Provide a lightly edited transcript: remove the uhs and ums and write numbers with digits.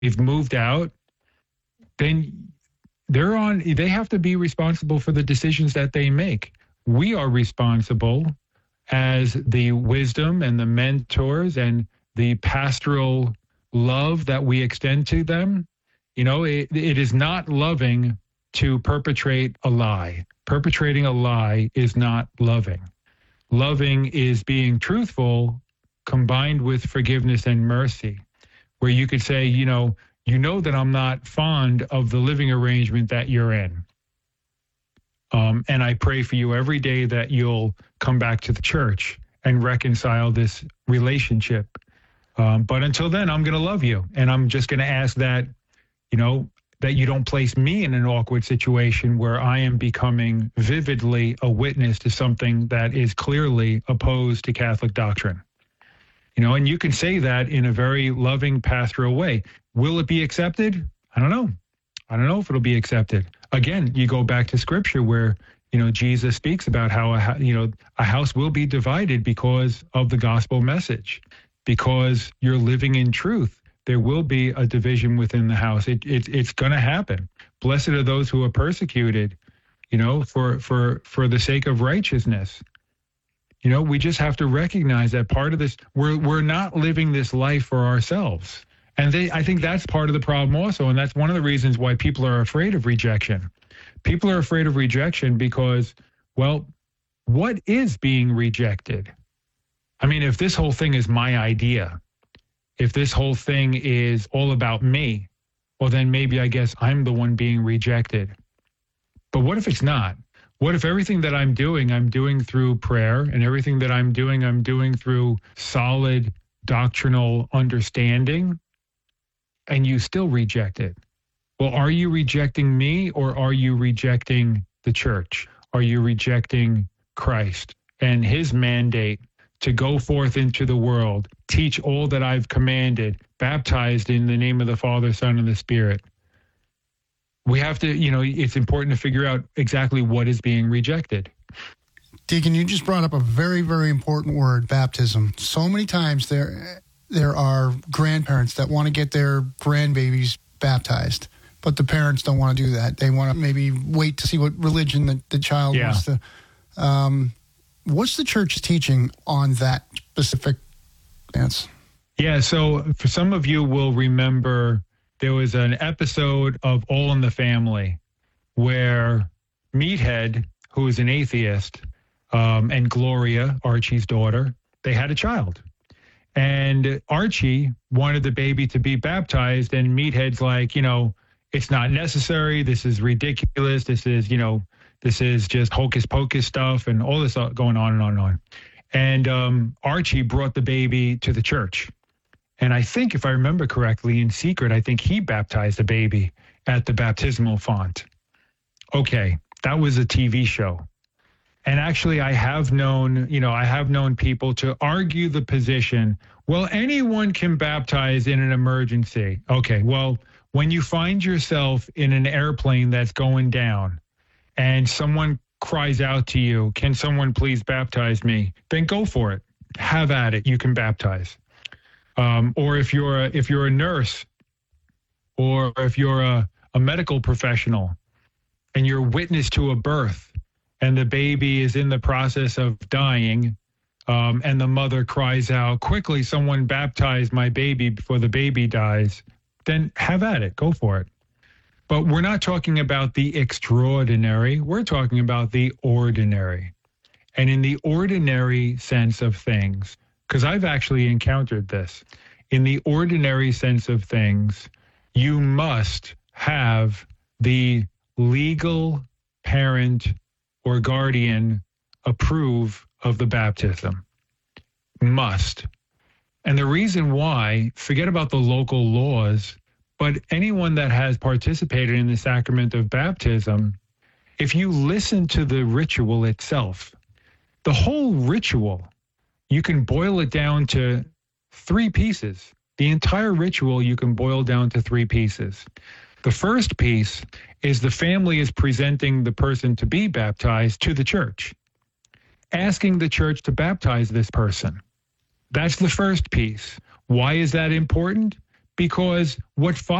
they've moved out, then they have to be responsible for the decisions that they make. We are responsible as the wisdom and the mentors and the pastoral love that we extend to them. It is not loving to perpetrate a lie. Perpetrating a lie is not loving. Loving is being truthful combined with forgiveness and mercy, where you could say, you know that I'm not fond of the living arrangement that you're in. And I pray for you every day that you'll come back to the church and reconcile this relationship. But until then, I'm going to love you. And I'm just going to ask that, that you don't place me in an awkward situation where I am becoming vividly a witness to something that is clearly opposed to Catholic doctrine. And you can say that in a very loving pastoral way. Will it be accepted? I don't know. I don't know if it'll be accepted. Again, you go back to Scripture where, Jesus speaks about how, a house will be divided because of the gospel message, because you're living in truth. There will be a division within the house. It's going to happen. Blessed are those who are persecuted, for the sake of righteousness. We just have to recognize that part of this, we're not living this life for ourselves. And I think that's part of the problem also. And that's one of the reasons why people are afraid of rejection. People are afraid of rejection because, well, what is being rejected? I mean, if this whole thing is my idea, if this whole thing is all about me, well, then maybe I guess I'm the one being rejected. But what if it's not? What if everything that I'm doing through prayer, and everything that I'm doing through solid doctrinal understanding, and you still reject it? Well, are you rejecting me, or are you rejecting the church? Are you rejecting Christ and his mandate to go forth into the world, teach all that I've commanded, baptized in the name of the Father, Son, and the Spirit? We have to, it's important to figure out exactly what is being rejected. Deacon, you just brought up a very, very important word, baptism. So many times there are grandparents that want to get their grandbabies baptized, but the parents don't want to do that. They want to maybe wait to see what religion the child wants to. What's the church teaching on that specific stance? Yeah, so for some of you will remember there was an episode of All in the Family where Meathead, who is an atheist, and Gloria, Archie's daughter, they had a child. And Archie wanted the baby to be baptized, and Meathead's like, it's not necessary. This is ridiculous. This is just hocus pocus stuff and all this going on and on and on. And Archie brought the baby to the church. And I think, if I remember correctly, in secret, I think he baptized the baby at the baptismal font. Okay, that was a TV show. And actually, I have known people to argue the position, well, anyone can baptize in an emergency. Okay, well, when you find yourself in an airplane that's going down and someone cries out to you, can someone please baptize me? Then go for it. Have at it. You can baptize. Or if you're a nurse, or if you're a medical professional and you're witness to a birth and the baby is in the process of dying, and the mother cries out, quickly, someone baptize my baby before the baby dies, then have at it. Go for it. But we're not talking about the extraordinary. We're talking about the ordinary. And in the ordinary sense of things, because I've actually encountered this, in the ordinary sense of things, you must have the legal parent or guardian approve of the baptism. Must. And the reason why, forget about the local laws, but anyone that has participated in the sacrament of baptism, if you listen to the ritual itself, the whole ritual, you can boil it down to 3 pieces. The entire ritual you can boil down to 3 pieces. The first piece is the family is presenting the person to be baptized to the church, asking the church to baptize this person. That's the first piece. Why is that important? because what